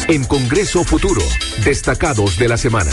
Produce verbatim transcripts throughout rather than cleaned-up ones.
en Congreso Futuro. Destacados de la semana.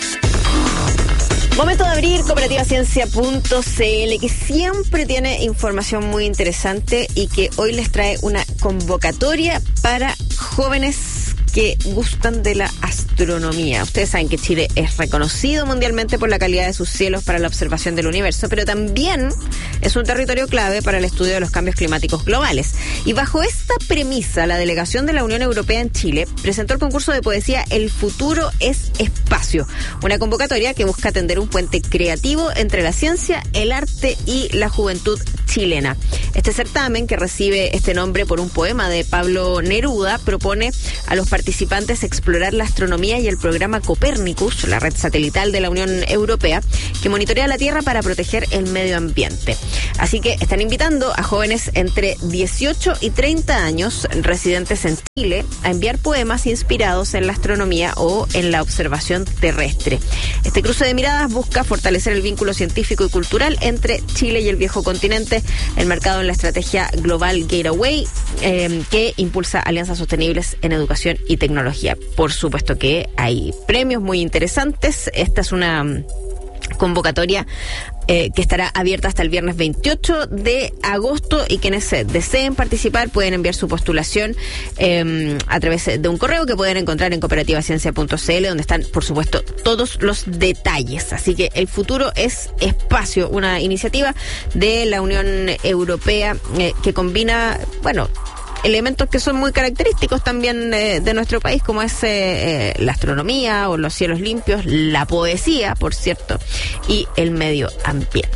Momento de abrir cooperativa ciencia punto c l, que siempre tiene información muy interesante y que hoy les trae una convocatoria para jóvenes que gustan de la astronomía. Ustedes saben que Chile es reconocido mundialmente por la calidad de sus cielos para la observación del universo, pero también es un territorio clave para el estudio de los cambios climáticos globales. Y bajo esta premisa, la delegación de la Unión Europea en Chile presentó el concurso de poesía El futuro es espacio, una convocatoria que busca tender un puente creativo entre la ciencia, el arte y la juventud chilena. Este certamen, que recibe este nombre por un poema de Pablo Neruda, propone a los participantes explorar la astronomía y el programa Copérnicus, la red satelital de la Unión Europea, que monitorea la Tierra para proteger el medio ambiente. Así que están invitando a jóvenes entre dieciocho y treinta años, residentes en Chile, a enviar poemas inspirados en la astronomía o en la observación terrestre. Este cruce de miradas busca fortalecer el vínculo científico y cultural entre Chile y el viejo continente, enmarcado en la estrategia Global Gateway, eh, que impulsa alianzas sostenibles en educación y tecnología. Por supuesto que hay premios muy interesantes. Esta es una convocatoria eh, que estará abierta hasta el viernes veintiocho de agosto, y quienes eh, deseen participar pueden enviar su postulación eh, a través de un correo que pueden encontrar en cooperativa ciencia punto c l, donde están, por supuesto, todos los detalles. Así que El futuro es espacio, una iniciativa de la Unión Europea eh, que combina, bueno, elementos que son muy característicos también eh, de nuestro país, como es eh, eh, la astronomía o los cielos limpios, la poesía, por cierto, y el medio ambiente.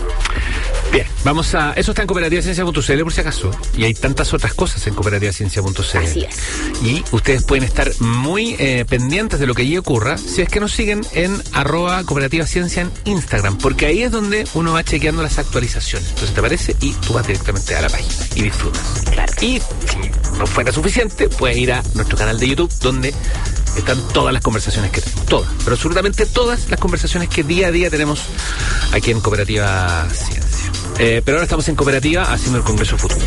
Bien, vamos a... Eso está en cooperativa ciencia punto c l por si acaso. Y hay tantas otras cosas en cooperativa ciencia punto c l. Así es. Y ustedes pueden estar muy eh, pendientes de lo que allí ocurra si es que nos siguen en arroba cooperativa ciencia en Instagram, porque ahí es donde uno va chequeando las actualizaciones. Entonces te aparece y tú vas directamente a la página y disfrutas. Claro. Y si no fuera suficiente, puedes ir a nuestro canal de YouTube, donde están todas las conversaciones que tenemos. Todas, pero absolutamente todas las conversaciones que día a día tenemos aquí en Cooperativa Ciencia. Eh, pero ahora estamos en Cooperativa haciendo el Congreso Futuro.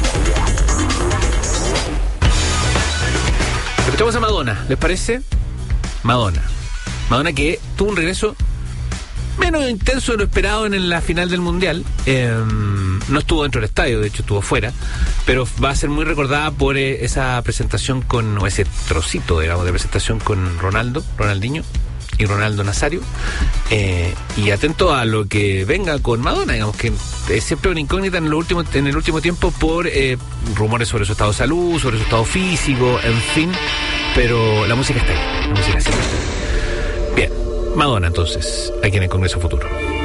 Escuchamos a Madonna, ¿les parece? Madonna. Madonna, que tuvo un regreso menos intenso de lo esperado en la final del Mundial. Eh, no estuvo dentro del estadio, de hecho estuvo fuera, pero va a ser muy recordada por eh, esa presentación con, o ese trocito, digamos, de presentación con Ronaldo, Ronaldinho y Ronaldo Nazario, eh, y atento a lo que venga con Madonna, digamos que es siempre una incógnita en, lo último, en el último tiempo por eh, rumores sobre su estado de salud, sobre su estado físico, en fin, pero la música está ahí, la música siempre está ahí. Bien, Madonna entonces, aquí en el Congreso Futuro.